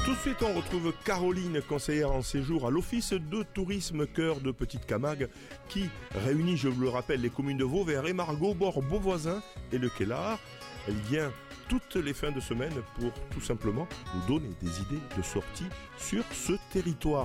Tout de suite, on retrouve Caroline, conseillère en séjour à l'Office de tourisme Cœur de Petite Camargue, qui réunit, je vous le rappelle, les communes de Vauvert et Margaux, Bord, Beauvoisin et le Quélard. Elle vient toutes les fins de semaine pour tout simplement nous donner des idées de sortie sur ce territoire.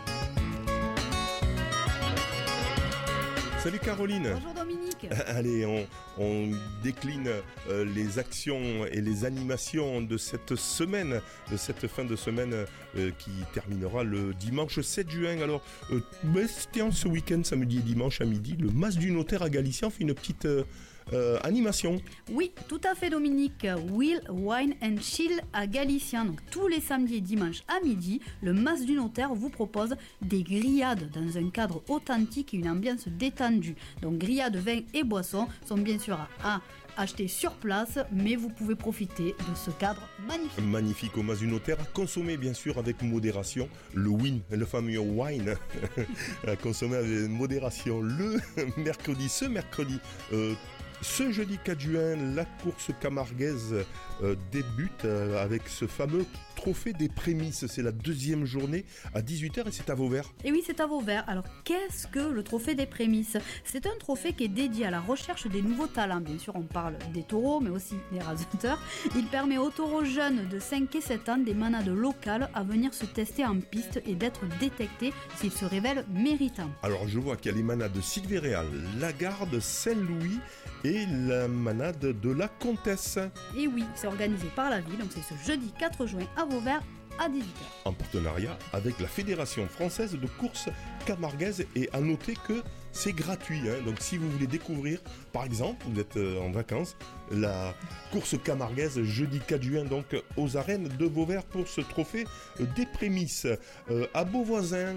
Salut Caroline. Bonjour Dominique. Allez, on décline les actions et les animations de cette semaine, de cette fin de semaine qui terminera le dimanche 7 juin. Alors, c'était en ce week-end, samedi et dimanche à midi, le Mas du Notaire à Galicien fait une petite animation. Oui, tout à fait Dominique. Will, Wine and Chill à Galicien. Donc tous les samedis et dimanches à midi, le Mas du Notaire vous propose des grillades dans un cadre authentique et une ambiance détendue. Donc grillades, vins et boissons sont bien sûr à acheter sur place, mais vous pouvez profiter de ce cadre magnifique. Magnifique au Mas du Notaire, à consommer bien sûr avec modération. Le wine, le fameux wine, à consommer avec modération ce mercredi. Ce jeudi 4 juin, la course camarguaise débute avec ce fameux trophée des prémices. C'est la deuxième journée à 18h et c'est à Vauvert. Et oui, c'est à Vauvert. Alors, qu'est-ce que le trophée des prémices ? C'est un trophée qui est dédié à la recherche des nouveaux talents. Bien sûr, on parle des taureaux, mais aussi des raseurs. Il permet aux taureaux jeunes de 5 et 7 ans des manades locales à venir se tester en piste et d'être détectés s'ils se révèlent méritants. Alors, je vois qu'il y a les manades de Sylvéréal, Lagarde, Saint-Louis et la manade de la Comtesse. Et oui, c'est organisé par la ville, donc c'est ce jeudi 4 juin à Vauvert à 18h. En partenariat avec la Fédération française de course camarguaise, et à noter que c'est gratuit. Donc si vous voulez découvrir, par exemple, vous êtes en vacances, la course camarguaise jeudi 4 juin donc aux arènes de Vauvert pour ce trophée des prémices. À Beauvoisin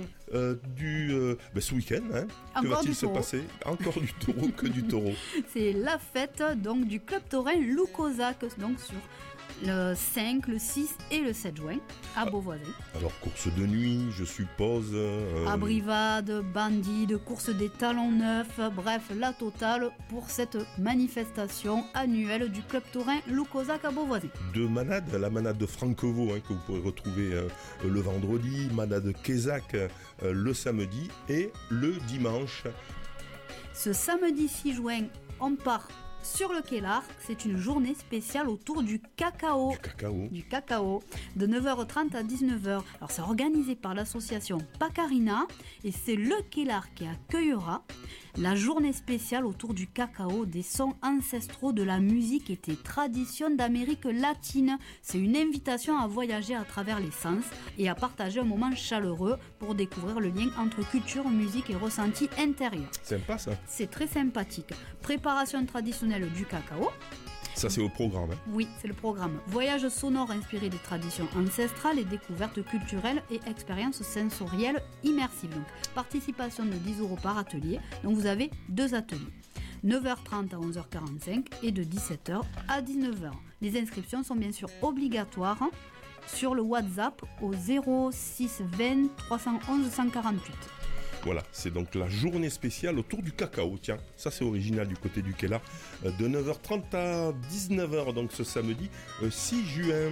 ce week-end, que va-t-il se passer ? Encore du taureau, que du taureau. C'est la fête donc du club taurin Loucosac, donc sur le 5, le 6 et le 7 juin à Beauvoisin. Alors course de nuit, je suppose. Abrivade, bandide, course des talons neufs, bref, la totale pour cette manifestation annuelle du club taurin Loucosac à Beauvoisin. Deux manades, la manade de Franquevaux que vous pourrez retrouver le vendredi, manade Kézac le samedi et le dimanche. Ce samedi 6 juin, on part sur le Quélard, c'est une journée spéciale autour du cacao. Du cacao, de 9h30 à 19h. Alors c'est organisé par l'association Pacarina et c'est le Quélard qui accueillera la journée spéciale autour du cacao, des sons ancestraux de la musique et des traditions d'Amérique latine. C'est une invitation à voyager à travers les sens et à partager un moment chaleureux pour découvrir le lien entre culture, musique et ressenti intérieur. Sympa ça. C'est très sympathique. Préparation traditionnelle du cacao. Ça c'est au programme. Oui, c'est le programme. Voyage sonore inspiré des traditions ancestrales et découvertes culturelles et expériences sensorielles immersives. Donc, participation de 10 € par atelier. Donc vous avez 2 ateliers. 9h30 à 11h45 et de 17h à 19h. Les inscriptions sont bien sûr obligatoires sur le WhatsApp au 06 20 311 148. Voilà, c'est donc la journée spéciale autour du cacao. Tiens, ça c'est original du côté du Quélard. De 9h30 à 19h, donc ce samedi 6 juin.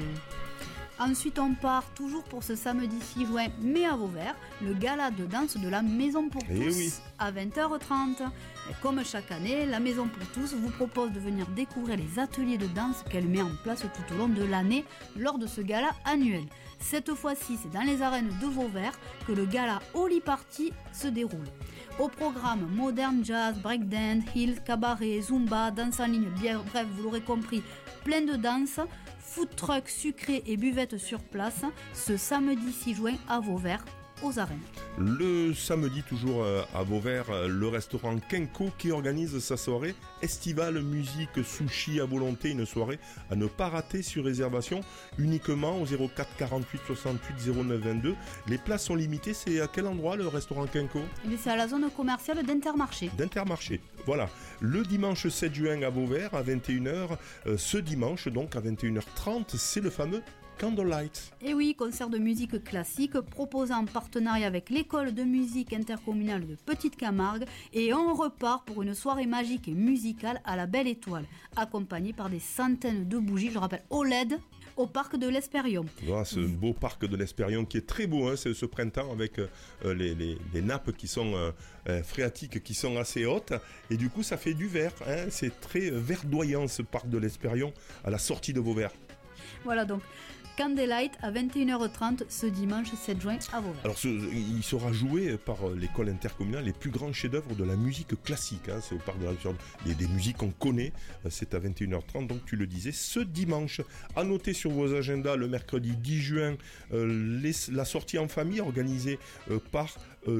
Ensuite, on part toujours pour ce samedi 6 juin, mais à Vauvert, le gala de danse de la Maison pour tous à 20h30. Et comme chaque année, la Maison pour tous vous propose de venir découvrir les ateliers de danse qu'elle met en place tout au long de l'année lors de ce gala annuel. Cette fois-ci, c'est dans les arènes de Vauvert que le gala Holy Party se déroule. Au programme, modern jazz, breakdance, hill, cabaret, zumba, danse en ligne, bien, bref, vous l'aurez compris, plein de danse, food truck sucré et buvette sur place, ce samedi 6 juin à Vauvert, aux arènes. Le samedi, toujours à Vauvert, le restaurant Kenko qui organise sa soirée estivale musique sushi à volonté, une soirée à ne pas rater sur réservation uniquement au 04 48 68 09 22. Les places sont limitées. C'est à quel endroit le restaurant Kenko ? C'est à la zone commerciale d'Intermarché. Voilà. Le dimanche 7 juin à Vauvert à 21h. Ce dimanche donc à 21h30, c'est le fameux Candlelight. Et oui, concert de musique classique proposé en partenariat avec l'école de musique intercommunale de Petite Camargue, et on repart pour une soirée magique et musicale à la Belle Étoile, accompagnée par des centaines de bougies, je rappelle OLED au parc de l'Espérion. Voilà, ce beau parc de l'Espérion qui est très beau, hein, ce printemps, avec les nappes qui sont phréatiques, qui sont assez hautes, et du coup ça fait du vert, hein, c'est très verdoyant ce parc de l'Espérion à la sortie de Vauvert. Voilà donc Candlelight à 21h30 ce dimanche 7 juin à Vauvert. Alors il sera joué par l'école intercommunale les plus grands chefs-d'œuvre de la musique classique, hein, c'est au parc de l'Espérion, des musiques qu'on connaît, c'est à 21h30, donc tu le disais, ce dimanche. À noter sur vos agendas le mercredi 10 juin, la sortie en famille organisée par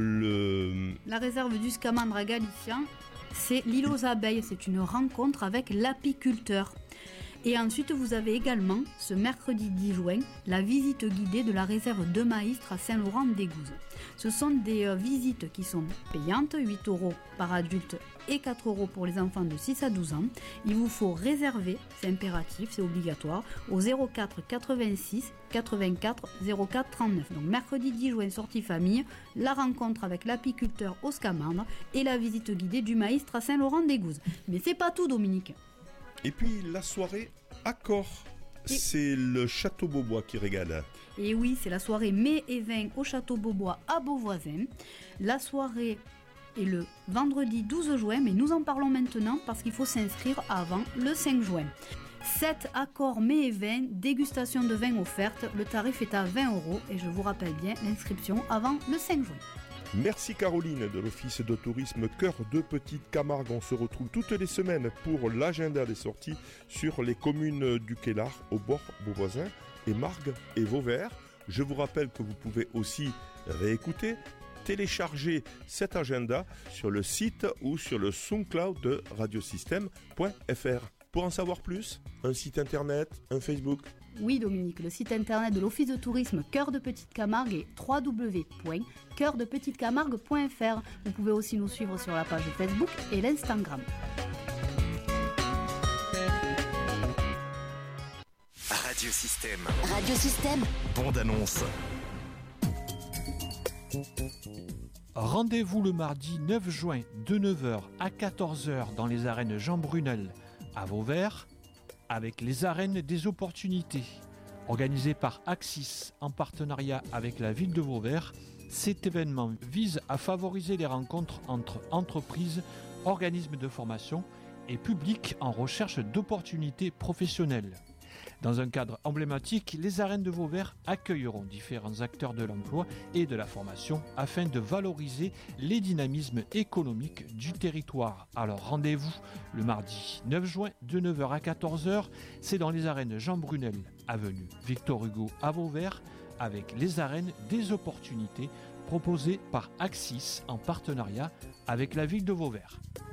la réserve du Scamandre galicien, c'est l'île aux abeilles, c'est une rencontre avec l'apiculteur. Et ensuite, vous avez également, ce mercredi 10 juin, la visite guidée de la réserve de Maistre à Saint-Laurent-des-Gouzes. Ce sont des visites qui sont payantes, 8 € par adulte et 4 € pour les enfants de 6 à 12 ans. Il vous faut réserver, c'est impératif, c'est obligatoire, au 04 86 84 04 39. Donc mercredi 10 juin, sortie famille, la rencontre avec l'apiculteur au Scamandre et la visite guidée du Maistre à Saint-Laurent-des-Gouzes. Mais c'est pas tout, Dominique. Et puis la soirée Accord, c'est le Château Beaubois qui régale. Et oui, c'est la soirée mets et vin au Château Beaubois à Beauvoisin. La soirée est le vendredi 12 juin, mais nous en parlons maintenant parce qu'il faut s'inscrire avant le 5 juin. 7 accords mets et vin, dégustation de vin offerte. Le tarif est à 20 € et je vous rappelle bien l'inscription avant le 5 juin. Merci Caroline de l'Office de tourisme Cœur de Petite Camargue. On se retrouve toutes les semaines pour l'agenda des sorties sur les communes du Quélard, au bord Beauvoisin et Margues et Vauvert. Je vous rappelle que vous pouvez aussi réécouter, télécharger cet agenda sur le site ou sur le SoundCloud de radiosystème.fr. Pour en savoir plus, un site internet, un Facebook. Oui Dominique, le site internet de l'Office de tourisme Cœur de Petite Camargue est www.coeurdepetitecamargue.fr. Vous pouvez aussi nous suivre sur la page Facebook et l'Instagram. Radiosystème. Radiosystème. Bande annonce. Rendez-vous le mardi 9 juin de 9h à 14h dans les arènes Jean Brunel à Vauvert avec les arènes des opportunités. Organisé par Axis en partenariat avec la ville de Vauvert, cet événement vise à favoriser les rencontres entre entreprises, organismes de formation et publics en recherche d'opportunités professionnelles. Dans un cadre emblématique, les arènes de Vauvert accueilleront différents acteurs de l'emploi et de la formation afin de valoriser les dynamismes économiques du territoire. Alors rendez-vous le mardi 9 juin de 9h à 14h, c'est dans les arènes Jean Brunel, avenue Victor Hugo à Vauvert, avec les arènes des opportunités proposées par Axis en partenariat avec la ville de Vauvert.